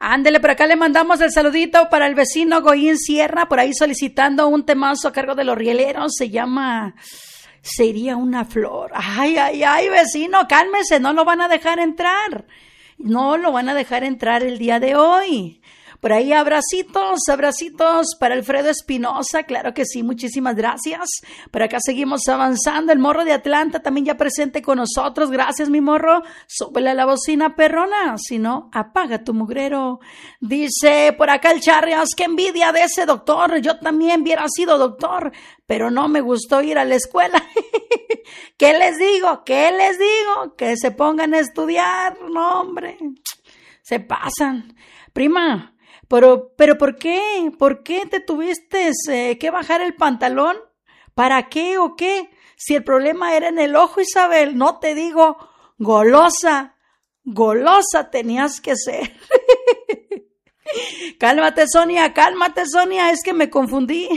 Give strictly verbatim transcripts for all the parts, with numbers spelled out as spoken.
Ándele, por acá le mandamos el saludito para el vecino Goyín Sierra, por ahí solicitando un temazo a cargo de los rieleros, se llama Sería una flor. Ay, ay, ay, vecino, cálmese, no lo van a dejar entrar, no lo van a dejar entrar el día de hoy. Por ahí abracitos, abracitos para Alfredo Espinosa, claro que sí, muchísimas gracias. Por acá seguimos avanzando, el morro de Atlanta también ya presente con nosotros, gracias mi morro, súbele a la bocina perrona, si no, apaga tu mugrero. Dice por acá el Charrias, qué envidia de ese doctor, yo también hubiera sido doctor, pero no me gustó ir a la escuela. ¿Qué les digo? ¿Qué les digo? Que se pongan a estudiar, no hombre, se pasan. Prima, Pero, pero ¿por qué? ¿Por qué te tuviste eh, que bajar el pantalón? ¿Para qué o qué? Si el problema era en el ojo, Isabel, no te digo, golosa, golosa tenías que ser. Cálmate, Sonia, cálmate, Sonia, es que me confundí.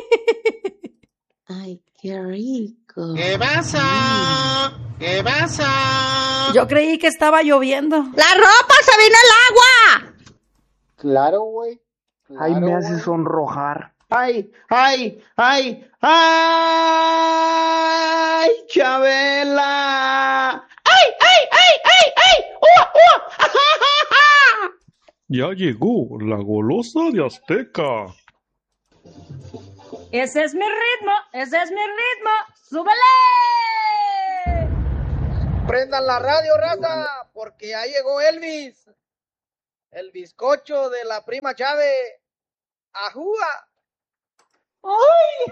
Ay, qué rico. ¿Qué pasa? ¿Qué pasa? Yo creí que estaba lloviendo. ¡La ropa se vino el agua! Claro, güey. Claro, Ay, me hace güey. sonrojar. ¡Ay, ay, ay, ay, Chabela! ¡Ay, ay, ay, ay, ay! ¡Uh, uh! Ya llegó la golosa de Azteca. Ese es mi ritmo, ese es mi ritmo. ¡Súbele! Prendan la radio, raza, porque ya llegó Elvis. El bizcocho de la prima Chávez. ¡Ajúa! ¡Ay!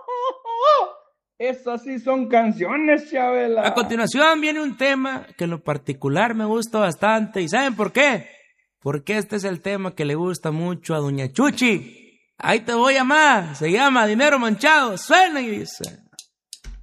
Esas sí son canciones, Chabela. A continuación viene un tema que en lo particular me gusta bastante. ¿Y saben por qué? Porque este es el tema que le gusta mucho a Doña Chuchi. Ahí te voy a amar. Se llama Dinero Manchado. Suena y dice...